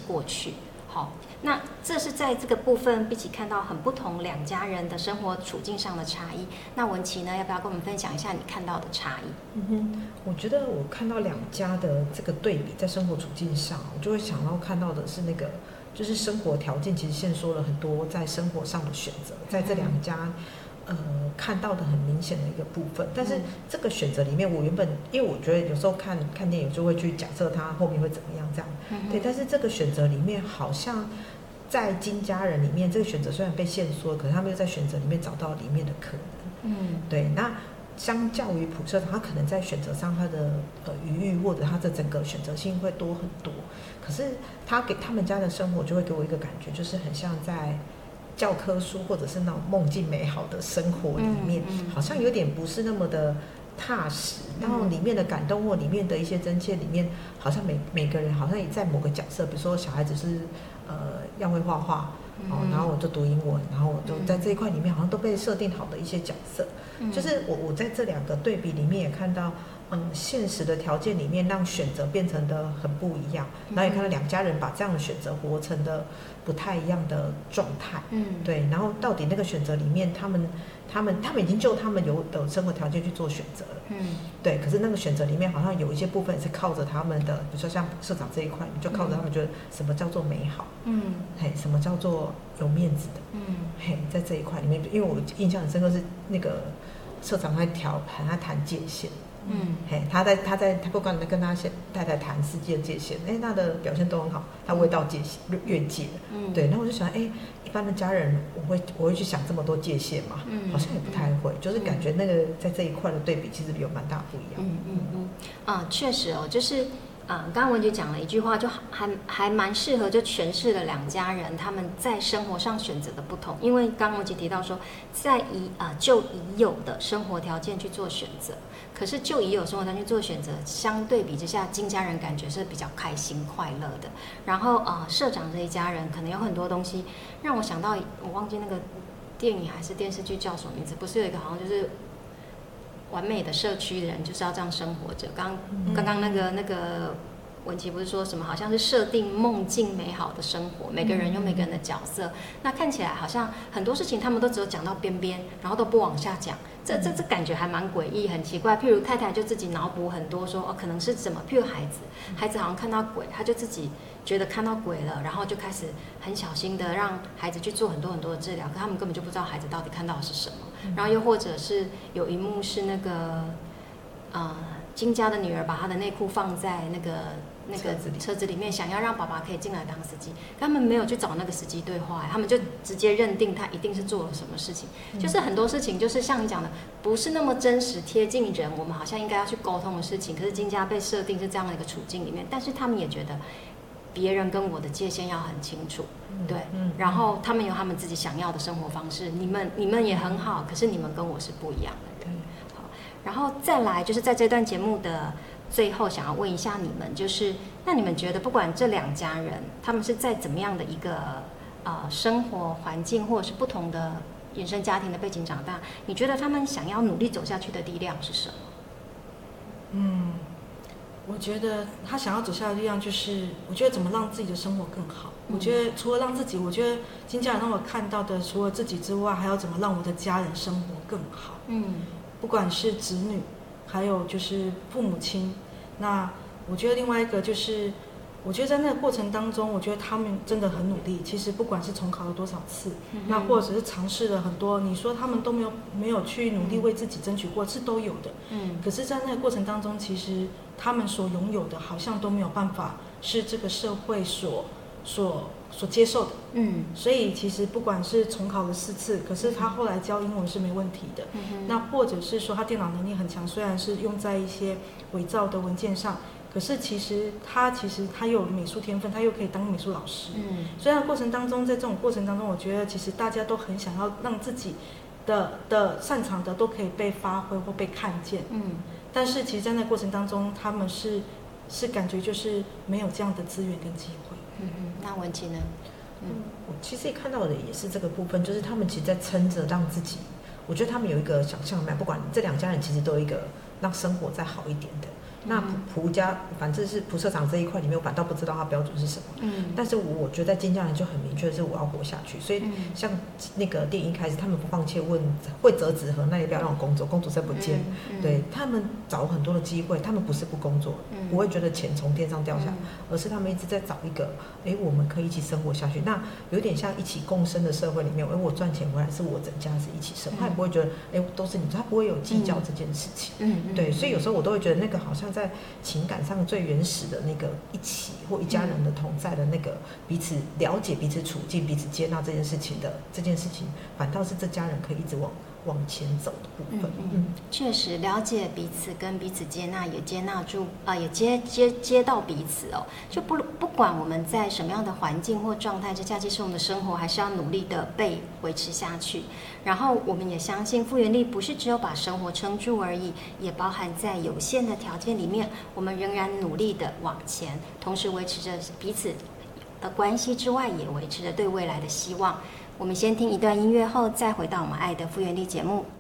过去。好，那这是在这个部分，比起看到很不同两家人的生活处境上的差异。那文琪呢，要不要跟我们分享一下你看到的差异？ 我觉得我看到两家的这个对比，在生活处境上，我就会想到看到的是那个，就是生活条件其实限缩了很多在生活上的选择，在这两家。看到的很明显的一个部分，但是这个选择里面，我原本因为我觉得有时候看电影就会去假设它后面会怎么样这样，对，但是这个选择里面好像在金家人里面，这个选择虽然被限缩，可是他们又在选择里面找到里面的可能，对，那相较于普社长，他可能在选择上他的余裕或者他的整个选择性会多很多，可是他给他们家的生活就会给我一个感觉，就是很像在教科书或者是那种梦境美好的生活里面，好像有点不是那么的踏实，然后里面的感动或里面的一些真切里面，好像每个人好像也在某个角色，比如说小孩子是要会画画，然后我就读英文，然后我就在这一块里面好像都被设定好的一些角色，就是我在这两个对比里面也看到。现实的条件里面让选择变成的很不一样，然后也看到两家人把这样的选择活成的不太一样的状态，对，然后到底那个选择里面，他们已经就他们有的生活条件去做选择了，对，可是那个选择里面好像有一些部分是靠着他们的，比如说像社长这一块，就靠着他们觉得什么叫做美好，什么叫做有面子的，在这一块里面，因为我印象很深刻是那个社长他谈界限。他不管跟他太太谈世界界限，他的表现都很好，他未到界限越界，对，那我就想，一般的家人我会去想这么多界限嘛，好像也不太会，就是感觉那个在这一块的对比其实有蛮大不一样。 确实哦，就是。刚刚文姐讲了一句话，就还蛮适合，就诠释了两家人他们在生活上选择的不同。因为刚刚文姐提到说，在就已有的生活条件去做选择，可是就已有生活条件去做选择，相对比之下，金家人感觉是比较开心快乐的。然后社长这一家人可能有很多东西让我想到，我忘记那个电影还是电视剧叫什么名字，不是有一个好像就是。完美的社区的人就是要这样生活着。刚刚那个文琪不是说什么，好像是设定梦境美好的生活，每个人有每个人的角色，那看起来好像很多事情他们都只有讲到边边，然后都不往下讲，这感觉还蛮诡异，很奇怪。譬如太太就自己脑补很多说，可能是什么，譬如孩子好像看到鬼，他就自己觉得看到鬼了，然后就开始很小心的让孩子去做很多很多的治疗，可他们根本就不知道孩子到底看到的是什么。然后又或者是有一幕是那个金家的女儿把她的内裤放在那个车子里面，想要让爸爸可以进来当司机，他们没有去找那个司机对话，他们就直接认定他一定是做了什么事情。就是很多事情就是像你讲的，不是那么真实贴近人，我们好像应该要去沟通的事情，可是金家被设定是这样的一个处境里面，但是他们也觉得别人跟我的界限要很清楚，对，然后他们有他们自己想要的生活方式，你们也很好，可是你们跟我是不一样的人。好，然后再来就是在这段节目的最后，想要问一下你们，就是那你们觉得不管这两家人他们是在怎么样的一个生活环境，或者是不同的原生家庭的背景长大，你觉得他们想要努力走下去的力量是什么？ 我觉得他想要走下的力量就是，我觉得怎么让自己的生活更好。我觉得除了让自己，我觉得金家人让我看到的，除了自己之外，还要怎么让我的家人生活更好。不管是子女，还有就是父母亲。那我觉得另外一个就是，我觉得在那个过程当中，我觉得他们真的很努力。其实不管是重考了多少次，那或者是尝试了很多，你说他们都没有去努力为自己争取过，是都有的。可是，在那个过程当中，其实他们所拥有的，好像都没有办法是这个社会所接受的。所以其实不管是重考了4次，可是他后来教英文是没问题的。那或者是说他电脑能力很强，虽然是用在一些伪造的文件上。可是其实他又有美术天分，他又可以当美术老师。所以在过程当中，在这种过程当中，我觉得其实大家都很想要让自己的擅长的都可以被发挥或被看见。但是其实在那过程当中，他们是感觉就是没有这样的资源跟机会。 那文琪呢？ 我其实也看到的也是这个部分，就是他们其实在撑着让自己，我觉得他们有一个想象不管这两家人其实都有一个让生活再好一点的。 那仆家反正是仆社长这一块里面，我反倒不知道他标准是什么。但是我觉得在金家人就很明确的是我要活下去，所以像那个电影一开始，他们不放弃问会折纸盒，那也不要让我工作，工作再不见。对，他们找很多的机会，他们不是不工作，不会觉得钱从天上掉下来，而是他们一直在找一个，我们可以一起生活下去。那有点像一起共生的社会里面，我赚钱回来是我整家是一起生活，他也不会觉得都是你，他不会有计较这件事情。对，所以有时候我都会觉得那个好像在情感上最原始的那个一起或一家人的同在的那个彼此了解、彼此处境、彼此接纳这件事情，反倒是这家人可以一直往前走的部分。 确实了解彼此跟彼此接纳，也接纳住也接到彼此哦。就不管我们在什么样的环境或状态之下，其实我们的生活还是要努力的被维持下去。然后我们也相信复原力不是只有把生活撑住而已，也包含在有限的条件里面，我们仍然努力的往前，同时维持着彼此的关系之外，也维持着对未来的希望。我们先听一段音乐后，再回到我们爱的复原力节目。